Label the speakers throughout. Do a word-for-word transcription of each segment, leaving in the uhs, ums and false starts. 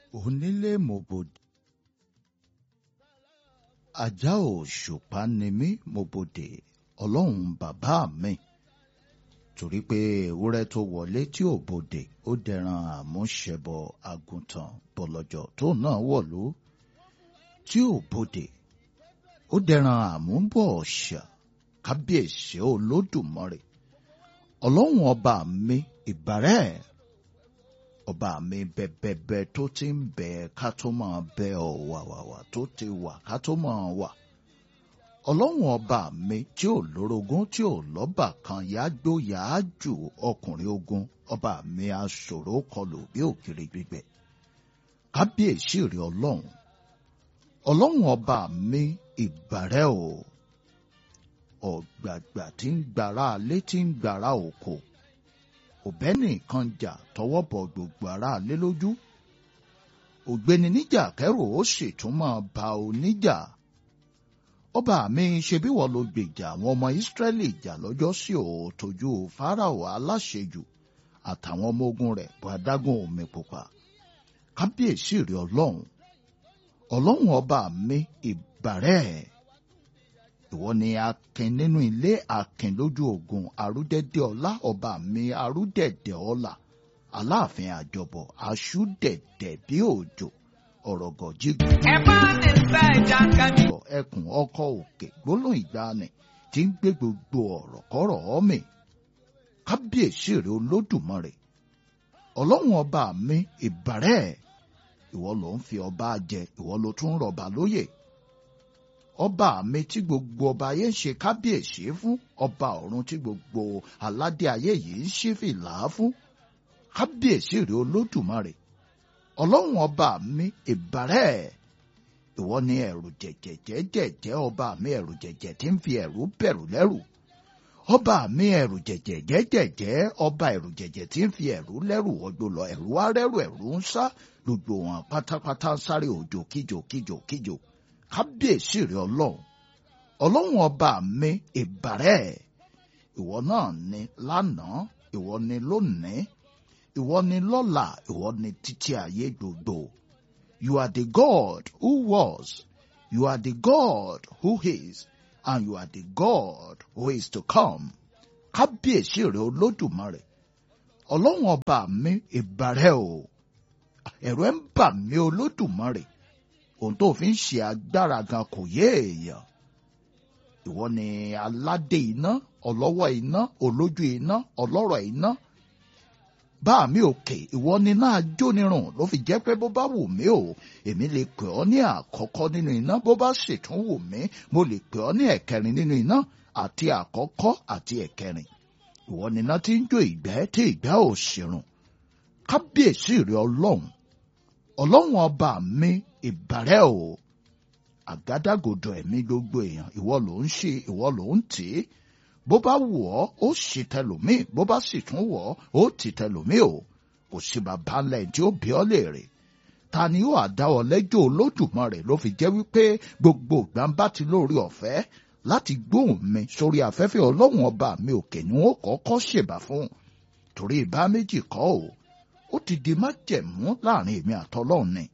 Speaker 1: onílé mòbòdì ajá òṣùpá ni mí mòbòdì ọlọ́run bàbá mi torí pé ewúrẹ́ tó wọlé tí ò bodè ó dẹran àmúṣẹbọ àgùntàn bọ̀lọ̀jọ̀ tó náà wọ̀lú tí ò bodè ó dẹran àmúbọ̀ ọ̀ṣà kábíyèsí olódùmarè ọlọ́run ọba mi ìbàrẹ̀ ọba mi bẹ̀bẹ̀bẹ̀ tó ti ń bẹ ká tó máa bẹ ọ̀wàwàwà tó ti wà ká tó máa wà ọlọ́run ọba mi tí ò lórogún tí ò lọ́bà kan yágbó yáájù ọkùnrin ogun ọba mi aṣòro kọlù bí òkèrè gbígbẹ kábíyèsí rẹ ọlọ́run ọlọ́run ọba mi ìbàrẹ̀ o ọ̀gbàgbà tí ń gbàrà alé tí ń gbàrà òkò òbẹ́ nìkan jà tọwọ́ bọ gbogbo ará alé lójú ògbéni níjà kẹrù ó sì tún máa ba oníjà ọba mi ṣe bí wọ́n ló gbèjà àwọn ọmọ Ísírẹ́lì jà lọ́jọ́ sí òòtójú Fáráò aláṣejù àtàwọn ọmọ ogun rẹ̀ bọ́ adágún omi pupa kábíyèsí rẹ ọlọ́run ọlọ́run ọba mi ìbàrẹ̀ ìwọ ni akin nínú ilé akin lójú ogun arúdẹ̀dẹ̀ ọlá ọba mi arúdẹ̀dẹ̀ ọlá aláàfin àjọbọ aṣúdẹ̀dẹ̀ bí òjò ọ̀rọ̀gọ̀ jígun.
Speaker 2: ẹ bá mi fẹ́ jàǹkàmí.
Speaker 1: ẹkùn ọkọ òkè gbólóhùn ìgbàanì tí ń gbé gbogbo ọ̀rọ̀ kọ́rọ̀ ọmọ kábíyèsí rẹ olódùmarè ọlọ́run ọba mi ìbàrẹ̀ ìwọ ló ń fi ọba jẹ ìwọ ló tún rọba lóyè ọba mi tí gbogbo ọba ayé ń ṣe kábíyèsí fún ọba ọ̀run tí gbogbo aládé ayé yìí ń ṣí fìlà fún kábíyèsí rẹ olódùmarè ọlọ́run ọba mi ìbàrẹ̀ ìwọ ni ẹ̀rù jẹ̀jẹ̀jẹ̀jẹ̀ ọba mi ẹ̀rù jẹ̀jẹ̀ tí ń fi ẹ̀rù bẹ̀rù lẹ́rù ọba mi ẹ̀rù jẹ̀jẹ̀jẹ̀jẹ̀ ọba ẹ̀rù jẹ̀jẹ̀ tí ń fi ẹ̀rù lẹ́rù ọgbó lọ ẹ̀rù wá rẹ́rù ẹ̀rù ń sá gbogbo wọn pátápátá ń sáré òjò kíjò kíjò kíjò kábíyèsí rẹ ọlọ́run ọlọ́run ọba mi ìbàrẹ̀ ìwọ náà ni lánàá ìwọ ni lónìí ìwọ ni lọ́la ìwọ ni títí ayé gbogbo you are the God who was you are the God who is and you are the God who is to come kábíyèsí rẹ olódùmarè ọlọ́run ọba mi ìbàrẹ̀ o ẹ̀rù ẹ̀ ń bà mí olódùmarè ohun tó fi ń ṣe agbára gan kò yé èèyàn ìwọ ni aládé iná ọlọ́wọ́ iná olójú iná ọlọ́rọ̀ iná bá mi òkè ìwọ ni náà jónirun ló fi jẹ́ pé bó bá wù mí o èmi lè pè ọ́ ní àkọ́kọ́ nínú iná bó bá sì tún wù mí mo lè pè ọ́ ní ẹ̀kẹrin nínú iná àti àkọ́kọ́ àti ẹ̀kẹrin ìwọ ni iná tí ń jó ìgbẹ́ tí ìgbẹ́ ò ṣìrùn kábíyèsí rẹ ọlọ́run ọlọ́run ọba mi ìbàrẹ̀ o àgádágodo ẹ̀mí gbogbo èèyàn ìwọ ló ń ṣe ìwọ ló ń tì í bó bá wù ọ́ ó sì tẹlòmíì bó bá sì tún wù ọ́ ó ti tẹlòmíì o kò sí bàbá ńlẹ̀ tí ó bí ọ́ léèrè ta ni ó àdá ọ lẹ́jọ́ olódùmarè ló fi jẹ́ wípé gbogbo gbàǹbá ti lórí ọ̀fẹ́ láti gbóhùn mi sórí afẹ́fẹ́ ọlọ́run ọba mi òkè ni wọ́n kọ́kọ́ ṣèbà fún torí ìbá méjì kọ́ o ó ti di májẹ̀mú láàrin èmi àtọlọ́run ni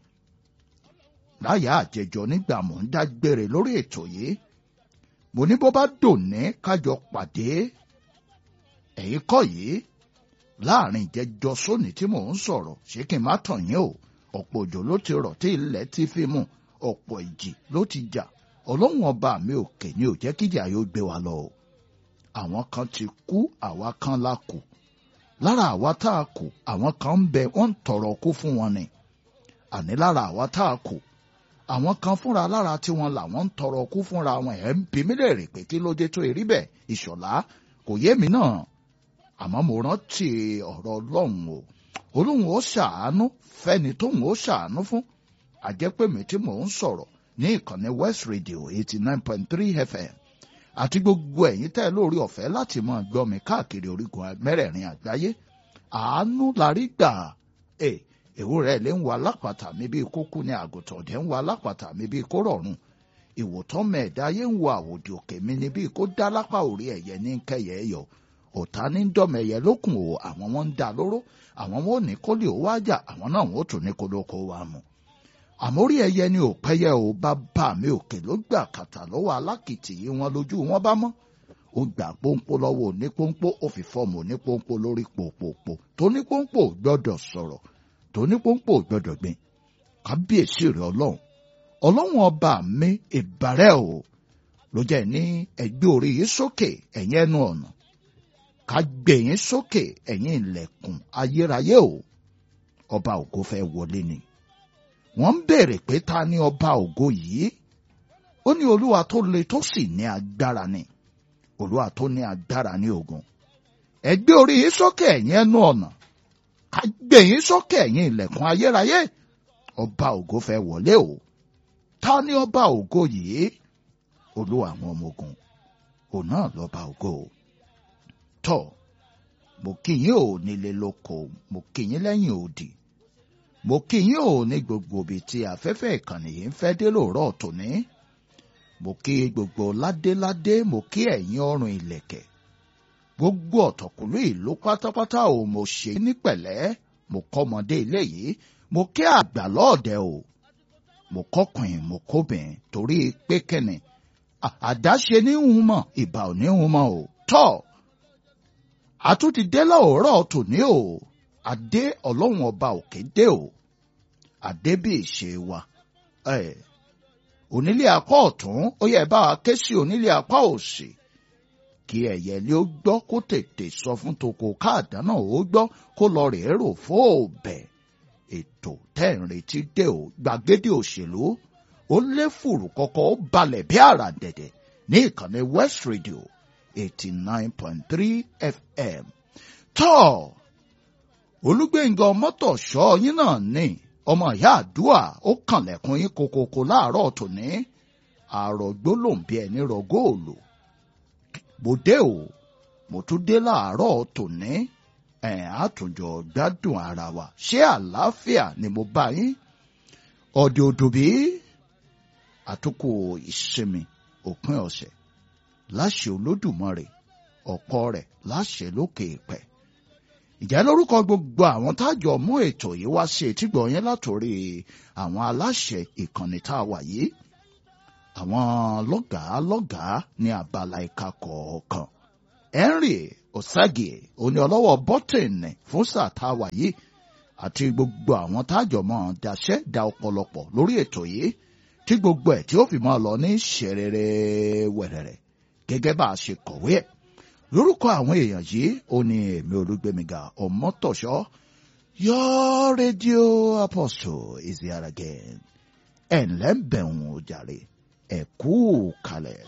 Speaker 1: láyà àjẹjọ nígbà mò ń dágbére lórí ètò yìí mo ní bó bá dòní kájọ pàdé ẹ̀yìn kọ́ yìí láàrin ìjẹjọ sóní tí mò ń sọ̀rọ̀ ṣé kí n má tàn yín o ọ̀pọ̀ òjò ló ti rọ̀ tí ilẹ̀ ti fi mú ọ̀pọ̀ ìjì ló ti jà ọlọ́run ọba mi òkè ni ò jẹ́ kíjà yóò gbé wa lọ o àwọn kan ti kú àwa kan la kù lára àwa tá a kù àwọn kan ń bẹ wọ́n ń tọrọ kú fún wọn ni àní lára àwa tá a kù àwọn kan fúnra lára tí wọn làwọn ń tọrọ kú fúnra wọn ẹ̀ ń bí mí léèrè pé kí ló dé tó erí bẹ́ẹ̀ ìṣọ̀lá kò yé mi náà àmọ́ mo rántí ọ̀rọ̀ ọlọ́run o olóhùn ó ṣàánú fẹ́ni tóhùn ó ṣàánú fún àjẹpẹ́mi tí mò ń sọ̀rọ̀ ní ìkànnì West Radio eighty nine point three F M àti gbogbo ẹ̀yin tẹ́ lórí ọ̀fẹ́ láti máa gbọ́ mi káàkiri orígun mẹ́rẹ̀ẹ̀rin àgbáyé àánú la rí gbà ẹ̀ ewúrẹ́ lè ń wa lápàtà mi bíi kókó ní àgùntàn ọ̀dẹ́ ń wa lápàtà mi bíi kó rọ̀rùn ìwòtán mẹ́ẹ̀dá yé ń wo àwòdì òkè mi ní bíi kó dá lápá orí ẹ̀yẹ ní kẹyẹ ẹ̀yọ ọ̀tá ní dọ́mẹ̀yẹ lókun o àwọn wọn ń dá lóró àwọn wọn ò ní kó lè ó wá jà àwọn náà wọn ò tún ní kó ló kó wa mu. àmórí ẹyẹ ni ò pẹ́yẹ o bàbá mi òkè ló gbà kàtà lọ́wọ́ alákìtì yìí wọn lójú wọn bá mọ́. ó gbà pọ́npó lọ́wọ́ onípọ́npó ó fi fọ́ọ̀mù onípọ́npó lórí pòpòpò tónípọ́npó gbọ́dọ̀ sọ̀rọ̀ tónípọ́npó gbọ́dọ̀ gbìn. kábíyèsí rẹ̀ ọlọ́run ọlọ́run ọba mi ìbàrẹ̀ o ló jẹ́ ní ẹgbẹ́ orí yìí sókè ẹ̀yin ẹnu ọ̀nà ká gbé yín sókè ẹ̀yin ilẹ̀kùn ayérayé o ọba ògo fẹ́ wọlé ni. wọ́n ń béèrè pé ta ni ọba ògo yìí ó ní olúwa tó le tó sì ní agbára ni olúwa tó ní agbára ní ogun. ẹgbẹ́ orí yìí sókè ẹ̀yin ẹnu ọ̀nà ká gbé yín sókè ẹ̀yin ilẹ̀kùn ayérayé ọba ògo fẹ́ wọlé o. ta ni ọba ògo yìí olúwa àwọn ọmọ ogun òun náà lọ́ba ògo. tọ́ mo kí yín ò nílé lóko mo kí yín lẹ́yìn odi mo kí yín ò ní gbogbo ibi tí afẹ́fẹ́ ìkànnì yìí ń fẹ́ dé lóòrọ̀ tòní. mo kí gbogbo ládéládé mo kí ẹ̀yin ọrùn ìlẹ̀kẹ̀ gbogbo ọ̀tọ̀kùlú ìlú pátápátá ò mo ṣe ní pẹ̀lẹ́ mo kọ́mọdé ilé yìí mo kí àgbà lọ́ọ̀dẹ o mo kọ́kùnrin mo kóbìnrin torí pé kẹ́ni àdáṣe ní ń mọ̀ ìbà ò ní ń mọ̀ o. tọ́ àtúntì dé lọ́ọ̀rọ̀ tòní o adé ọlọ́run ọba òkè dé o adé bí ìṣe wa. ẹ̀ onílé apá ọ̀tún ó yẹ bá wa ké sí onílé apá òsì kí ẹ̀yẹ̀lé ó gbọ́ kó tètè sọ fún toko káàdá náà ó gbọ́ kó lọ rèé rò fóòbẹ̀. ètò tẹ́ ń retí dé o gbàgede òṣèlú ó lé fùrù kọ́kọ́ ó balẹ̀ bí àrà dẹ̀dẹ̀ ní ìkànnì West Radio eighty nine point three F M. tọ́ Olúgbénga Ọmọ́tọ̀ṣọ́ yín náà ní ọmọ ìyá àdúà ó kànlẹ̀kùn yín kokoko láàárọ̀ tòní àrògbó lòun bí ẹni rọ góòlù. bòdé o mo tún dé láàárọ̀ tòní ẹ̀ àtúnjọ gbádùn ara wa ṣé àlàáfíà ni mo bá yín. ọ̀dẹ̀ òdòbí àtúkò ìsinmi òpin ọ̀sẹ̀ láṣẹ Olódùmarè ọ̀pọ̀ rẹ̀ láṣẹ lókè ìpẹ́. ìjà lórúkọ gbogbo àwọn tájọ mú ètò yìí wá sí etígbọ̀ yẹn látòrí àwọn aláṣẹ ìkànnì tá a wà yìí àwọn lọ́gàá lọ́gàá ní abala ìka kọ̀ọ̀kan. Henry Osage oní ọlọ́wọ́ bọ́tìnì fún sáà tá a wà yìí àti gbogbo àwọn tájọ mọ́ daṣẹ́ da ọ̀pọ̀lọpọ̀ lórí ètò yìí tí gbogbo ẹ̀ tí ó fi máa lọ ní ṣẹrẹrẹ wẹ̀rẹ̀rẹ̀ gẹ́gẹ́ bá a ṣe kọ̀wé ẹ̀. lórúkọ àwọn èèyàn yìí ó ní èmi Olúgbénga Ọmọ́tọ̀ṣọ́ your radio apostle is here again. ẹ̀ ǹlẹ́ ń bẹ̀rùn ojàre ẹ kú kalẹ̀.